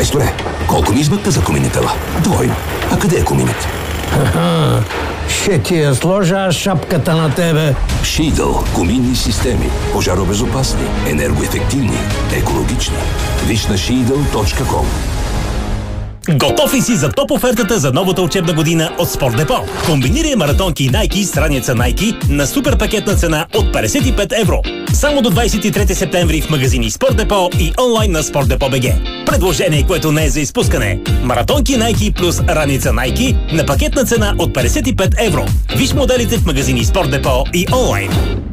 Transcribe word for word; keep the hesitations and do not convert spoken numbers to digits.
Майсторе, колко ми измъкна за коминитела? Двойно. А къде е коминът? Ха-ха. Ще ти я сложа шапката на тебе. Шидъл. Коминни системи. Пожаробезопасни, енергоефективни, екологични. Виж на шидъл точка ком. Готов ли си за топ офертата за новата учебна година от Спортдепо? Комбинирай маратонки и Nike с раница Nike на супер пакетна цена от петдесет и пет евро. Само до двадесет и трети септември в магазини Спортдепо и онлайн на Спортдепо.бг. Предложение, което не е за изпускане. Маратонки Nike плюс раница Nike на пакетна цена от петдесет и пет евро. Виж моделите в магазини Спортдепо и онлайн.